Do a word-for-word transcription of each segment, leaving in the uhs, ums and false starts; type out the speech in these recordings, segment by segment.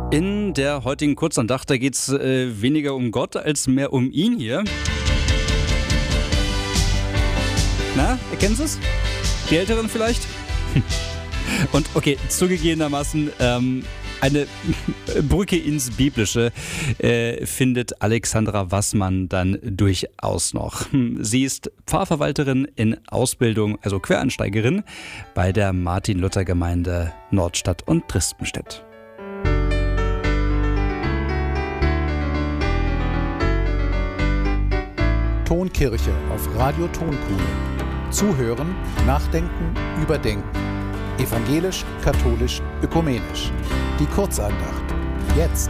In der heutigen Kurzandacht, da geht es äh, weniger um Gott als mehr um ihn hier. Na, erkennen Sie es? Die Älteren vielleicht? Und okay, zugegebenermaßen ähm, eine Brücke ins Biblische äh, findet Alexandra Wassmann dann durchaus noch. Sie ist Pfarrverwalterin in Ausbildung, also Quereinsteigerin bei der Martin-Luther-Gemeinde Nordstadt und Tristenstedt. Tonkirche auf Radio Tonkuhle. Zuhören, nachdenken, überdenken. Evangelisch, katholisch, ökumenisch. Die Kurzandacht. Jetzt.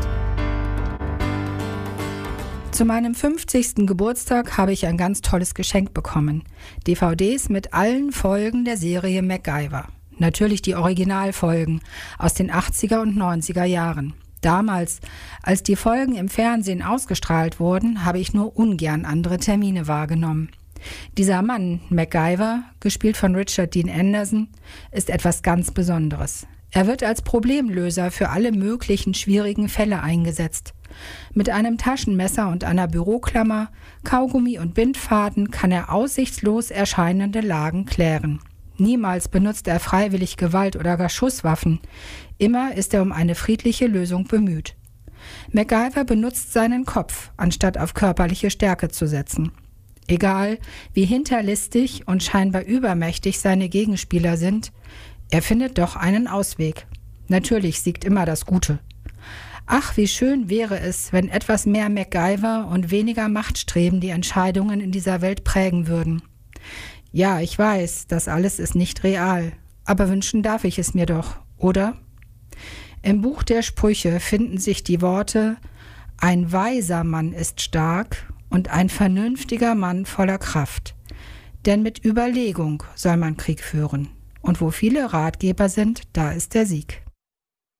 Zu meinem fünfzigsten Geburtstag habe ich ein ganz tolles Geschenk bekommen. D V Ds mit allen Folgen der Serie MacGyver. Natürlich die Originalfolgen aus den achtziger und neunziger Jahren. Damals, als die Folgen im Fernsehen ausgestrahlt wurden, habe ich nur ungern andere Termine wahrgenommen. Dieser Mann, MacGyver, gespielt von Richard Dean Anderson, ist etwas ganz Besonderes. Er wird als Problemlöser für alle möglichen schwierigen Fälle eingesetzt. Mit einem Taschenmesser und einer Büroklammer, Kaugummi und Bindfaden kann er aussichtslos erscheinende Lagen klären. Niemals benutzt er freiwillig Gewalt oder gar Schusswaffen. Immer ist er um eine friedliche Lösung bemüht. MacGyver benutzt seinen Kopf, anstatt auf körperliche Stärke zu setzen. Egal, wie hinterlistig und scheinbar übermächtig seine Gegenspieler sind, er findet doch einen Ausweg. Natürlich siegt immer das Gute. Ach, wie schön wäre es, wenn etwas mehr MacGyver und weniger Machtstreben die Entscheidungen in dieser Welt prägen würden. Ja, ich weiß, das alles ist nicht real, aber wünschen darf ich es mir doch, oder? Im Buch der Sprüche finden sich die Worte: Ein weiser Mann ist stark und ein vernünftiger Mann voller Kraft. Denn mit Überlegung soll man Krieg führen. Und wo viele Ratgeber sind, da ist der Sieg.